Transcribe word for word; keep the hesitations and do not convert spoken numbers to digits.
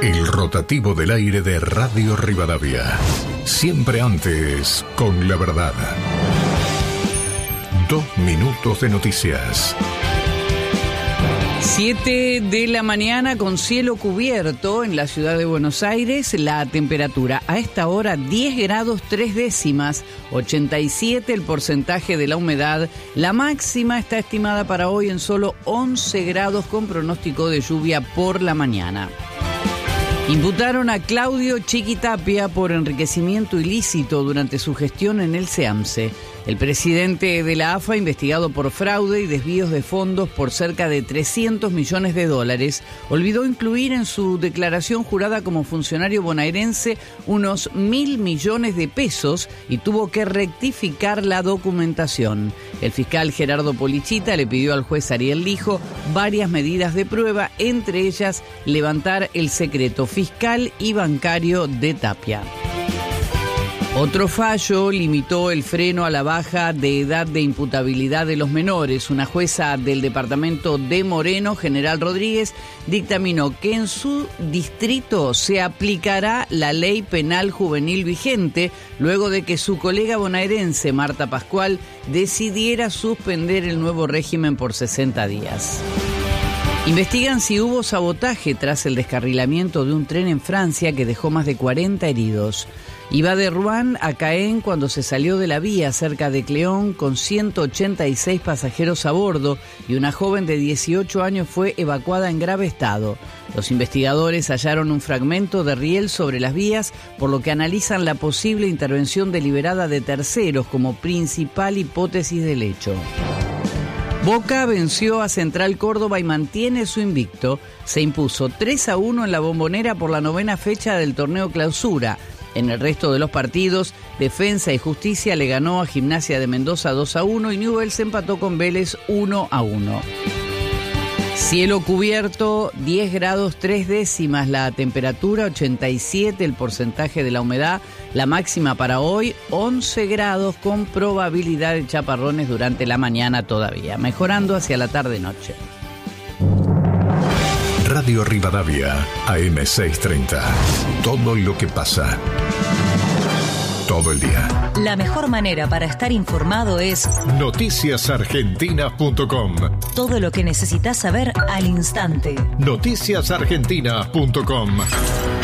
El rotativo del aire de Radio Rivadavia. Siempre antes, con la verdad. Dos minutos de noticias. Siete de la mañana con cielo cubierto en la ciudad de Buenos Aires. La temperatura a esta hora diez grados tres décimas, ochenta y siete el porcentaje de la humedad. La máxima está estimada para hoy en solo once grados con pronóstico de lluvia por la mañana. Imputaron a Claudio Chiquitapia por enriquecimiento ilícito durante su gestión en el SEAMSE. El presidente de la A F A, investigado por fraude y desvíos de fondos por cerca de trescientos millones de dólares, olvidó incluir en su declaración jurada como funcionario bonaerense unos mil millones de pesos y tuvo que rectificar la documentación. El fiscal Gerardo Polichita le pidió al juez Ariel Lijo varias medidas de prueba, entre ellas levantar el secreto fiscal y bancario de Tapia. Otro fallo limitó el freno a la baja de edad de imputabilidad de los menores. Una jueza del departamento de Moreno, General Rodríguez, dictaminó que en su distrito se aplicará la ley penal juvenil vigente luego de que su colega bonaerense, Marta Pascual, decidiera suspender el nuevo régimen por sesenta días. Investigan si hubo sabotaje tras el descarrilamiento de un tren en Francia que dejó más de cuarenta heridos. Iba de Rouen a Caen cuando se salió de la vía cerca de Cleón con ciento ochenta y seis pasajeros a bordo y una joven de dieciocho años fue evacuada en grave estado. Los investigadores hallaron un fragmento de riel sobre las vías, por lo que analizan la posible intervención deliberada de terceros como principal hipótesis del hecho. Boca venció a Central Córdoba y mantiene su invicto. Se impuso tres a uno en la Bombonera por la novena fecha del torneo Clausura. En el resto de los partidos, Defensa y Justicia le ganó a Gimnasia de Mendoza dos a uno y Newell's empató con Vélez uno a uno. Cielo cubierto, diez grados tres décimas la temperatura, ochenta y siete el porcentaje de la humedad. La máxima para hoy, once grados con probabilidad de chaparrones durante la mañana todavía, mejorando hacia la tarde-noche. Radio Rivadavia, A M seiscientos treinta. Todo lo que pasa. Todo el día. La mejor manera para estar informado es noticias argentinas punto com. Todo lo que necesitas saber al instante. noticias argentinas punto com.